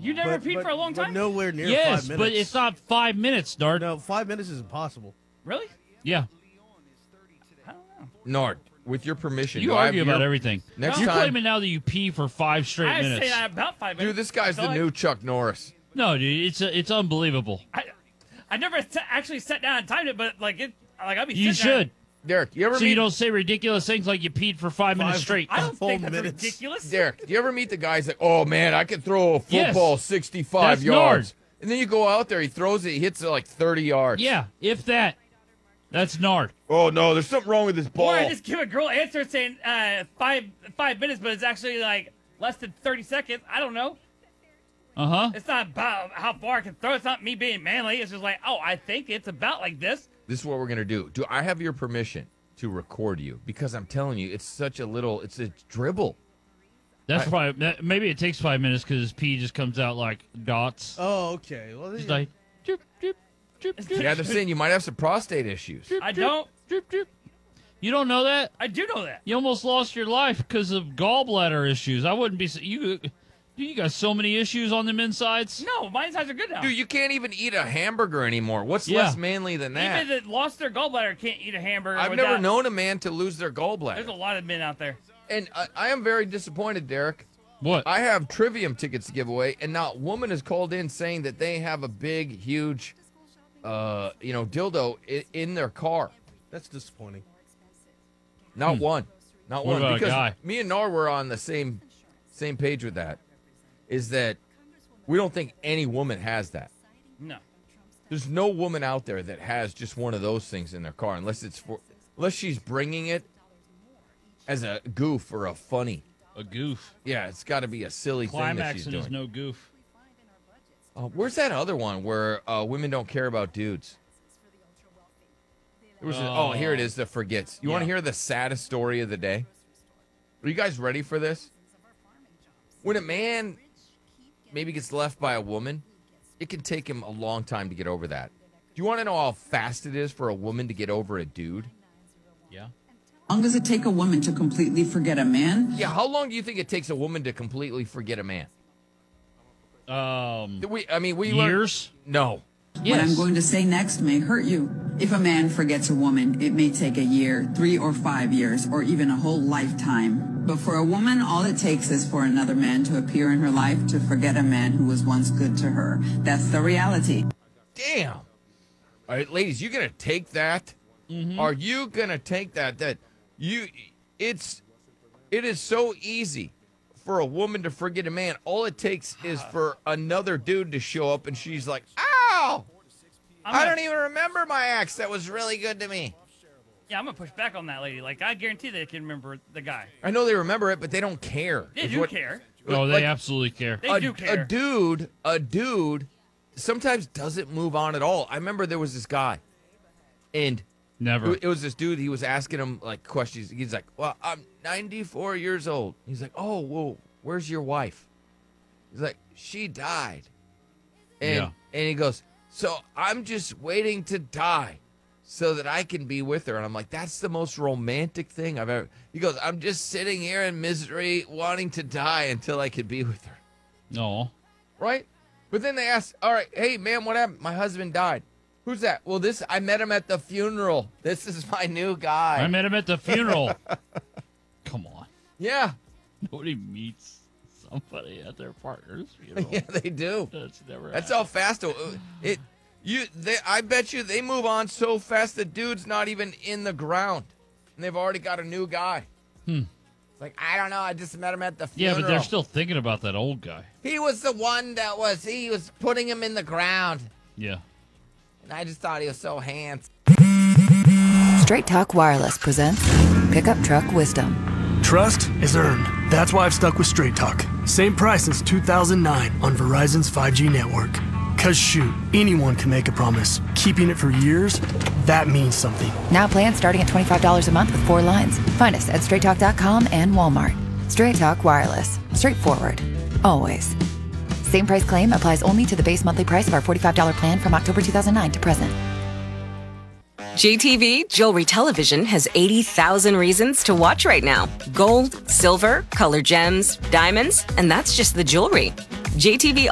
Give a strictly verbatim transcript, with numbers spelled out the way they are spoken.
You never but, peed but, for a long but time? nowhere near Yes, five minutes. but it's not five minutes, Nard. No, five minutes is impossible. Really? Yeah. I don't know. Nard, with your permission. You do I argue have about your- everything. Next You're time- claiming now that you pee for five straight I minutes. say that about five minutes. Dude, this guy's So the I- new Chuck Norris. No, dude, it's it's unbelievable. I, I never t- actually sat down and timed it, but like it, like I'd be. You sitting there- should. Derek, you ever So meet you don't say ridiculous things like you peed for five minutes straight. I don't Full think that's minutes. ridiculous. Derek, do you ever meet the guys that, oh man, I could throw a Yes. football sixty-five That's yards, Nard. and then you go out there, he throws it, he hits it like thirty yards. Yeah, if that. That's Nard. Oh no, there's something wrong with this ball. Or I just give a girl an answer saying uh, five five minutes, but it's actually like less than thirty seconds. I don't know. Uh huh. It's not about how far I can throw. It's not me being manly. It's just like, oh, I think it's about like this. This is what we're gonna do. Do I have your permission to record you? Because I'm telling you, it's such a little, it's a dribble. That's I- probably that, maybe it takes five minutes because his pee just comes out like dots. Oh, okay. Well, Just yeah. like, drip, drip, drip, drip, Yeah, they're saying you might have some prostate issues. drip, I drip, don't. Drip, drip. You don't know that? I do know that. You almost lost your life because of gallbladder issues. I wouldn't be. You, you got so many issues on them insides. No, my insides are good now. Dude, you can't even eat a hamburger anymore. What's Yeah. less manly than that? Even that lost their gallbladder can't eat a hamburger. I've without, never known a man to lose their There's a gallbladder. lot of men out there. And I, I am very disappointed, Derek. What? I have Trivium tickets to give away, and not woman has called in saying that they have a big, huge, uh, you know, dildo in, in their car. That's disappointing. Not one. Not Hmm. What one. about a because guy? me and Nar were on the same same page with that. Is that we don't think any woman has that. No. There's no woman out there that has just one of those things in their car, unless it's for, unless she's bringing it as a goof or a funny. A goof. Yeah, it's got to be a silly thing that she's Climaxing doing. is no goof. Uh, where's that other one where uh, women don't care about dudes? There was a- oh, here it is. The forgets. You want to Yeah. hear the saddest story of the day? Are you guys ready for this? When a man maybe gets left by a woman, it can take him a long time to get over that. Do you want to know how fast it is for a woman to get over a dude? Yeah. How long does it take a woman to completely forget a man? Yeah, how long do you think it takes a woman to completely forget a man? Um. We, I mean, we learned- Years. No. What I'm going to say next may hurt you. If a man forgets a woman, it may take a year, three or five years, or even a whole lifetime. But for a woman, all it takes is for another man to appear in her life to forget a man who was once good to her. That's the reality. Damn. All right, ladies, you gonna take that? Mm-hmm. Are you gonna take that? That you, it's, it is so easy for a woman to forget a man. All it takes is for another dude to show up, and she's like, "Ow! I'm I gonna- don't even remember my ex. That was really good to me." Yeah, I'm gonna push back on that lady. Like, I guarantee they can remember the guy. I know they remember it, but they don't care. They is do what- care. Oh, they like, absolutely care. They a, do care. a dude, a dude, sometimes doesn't move on at all. I remember there was this guy, and Never. It it was this dude. He was asking him like questions. He's like, "Well, I'm ninety-four years old." He's like, "Oh, well, where's your wife?" He's like, "She died." And Yeah. and he goes, "So I'm just waiting to die, so that I can be with her." And I'm like, "That's the most romantic thing I've ever." He goes, "I'm just sitting here in misery, wanting to die until I could be with her." No. Right? But then they ask, "All right, hey man, what happened? My husband died." Who's that? Well, this I met him at the funeral. This is my new guy. I met him at the funeral. Come on. Yeah. Nobody meets somebody at their partner's funeral. Yeah, they do. That's never. That's happened. how fast it, it you they I bet you they move on so fast the dude's not even in the ground. And they've already got a new guy. Hmm. It's like, I don't know, I just met him at the Yeah, funeral. but they're still thinking about that old guy. He was the one that was he was putting him in the ground. Yeah. And I just thought he was so handsome. Straight Talk Wireless presents Pickup Truck Wisdom. Trust is earned. That's why I've stuck with Straight Talk. Same price since two thousand nine on Verizon's five G network. Cause shoot, anyone can make a promise. Keeping it for years, that means something. Now plans starting at twenty-five dollars a month with four lines. Find us at straight talk dot com and Walmart. Straight Talk Wireless. Straightforward. Always. Same price claim applies only to the base monthly price of our forty-five dollars plan from October two thousand nine to present. J T V Jewelry Television has eighty thousand reasons to watch right now. Gold, silver, color gems, diamonds, and that's just the jewelry. J T V